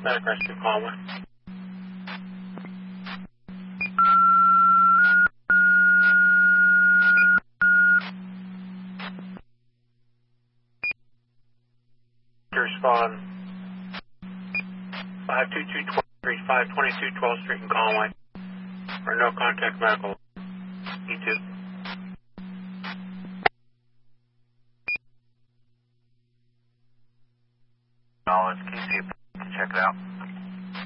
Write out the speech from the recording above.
Medic Rescue Conway. To respond 522 522 12th Street in Conway. For no contact medical. E2. Knowledge, can you see if you can check it out?